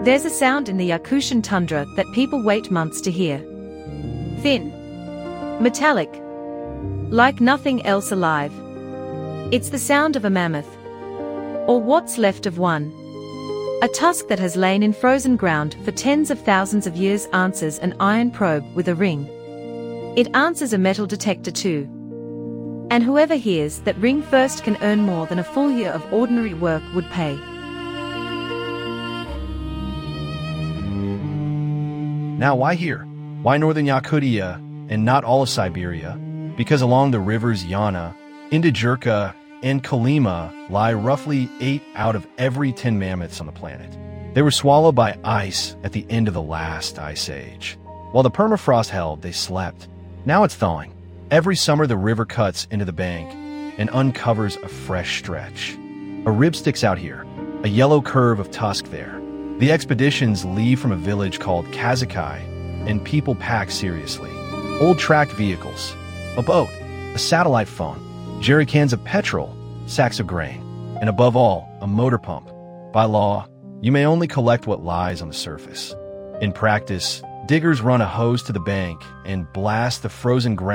There's a sound in the Yakutian tundra that people wait months to hear. Thin. Metallic. Like nothing else alive. It's the sound of a mammoth. Or what's left of one. A tusk that has lain in frozen ground for tens of thousands of years answers an iron probe with a ring. It answers a metal detector too. And whoever hears that ring first can earn more than a full year of ordinary work would pay. Now why here? Why northern Yakutia and not all of Siberia? Because along the rivers Yana, Indigirka, and Kolyma lie roughly 8 out of every 10 mammoths on the planet. They were swallowed by ice at the end of the last ice age. While the permafrost held, they slept. Now it's thawing. Every summer the river cuts into the bank and uncovers a fresh stretch. A rib sticks out here, a yellow curve of tusk there. The expeditions leave from a village called Kazakai, and people pack seriously. Old tracked vehicles, a boat, a satellite phone, jerry cans of petrol, sacks of grain, and above all, a motor pump. By law, you may only collect what lies on the surface. In practice, diggers run a hose to the bank and blast the frozen ground